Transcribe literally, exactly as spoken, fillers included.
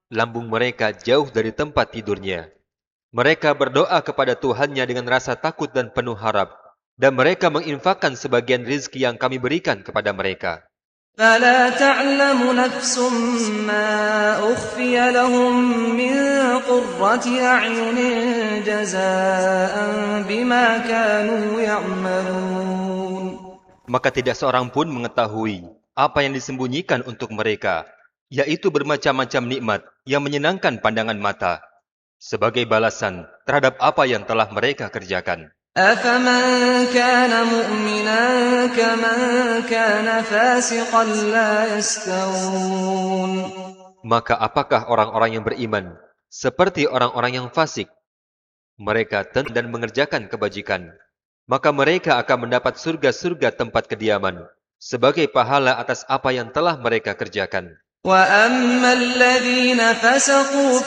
lambung mereka jauh dari tempat tidurnya. Mereka berdoa kepada Tuhannya dengan rasa takut dan penuh harap, dan mereka menginfakkan sebagian rizki yang kami berikan kepada mereka. فلا تعلم نفس ما أخفي لهم من قرة أعين جزاء بما كانوا يعملون. Maka tidak seorang pun mengetahui apa yang disembunyikan untuk mereka, yaitu bermacam-macam nikmat yang menyenangkan pandangan mata, sebagai balasan terhadap apa yang telah mereka kerjakan. أفمن كان مؤمنا كمن كان فاسقا لا يستوون. Maka apakah orang-orang yang beriman seperti orang-orang yang fasik? Mereka tentu dan mengerjakan kebajikan, maka mereka akan mendapat surga-surga tempat kediaman sebagai pahala atas apa yang telah mereka kerjakan. وأما الذين فسقوا